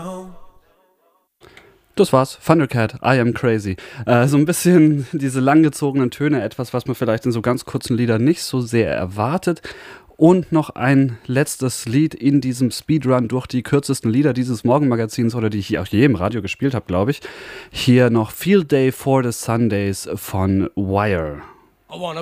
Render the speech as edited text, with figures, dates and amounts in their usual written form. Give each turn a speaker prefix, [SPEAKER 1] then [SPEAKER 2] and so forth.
[SPEAKER 1] Das war's. Thundercat, I Am Crazy. So ein bisschen diese langgezogenen Töne, etwas, was man vielleicht in so ganz kurzen Liedern nicht so sehr erwartet. Und noch ein letztes Lied in diesem Speedrun durch die kürzesten Lieder dieses Morgenmagazins oder die ich auch je im Radio gespielt habe, glaube ich. Hier noch Field Day for the Sundays von Wire.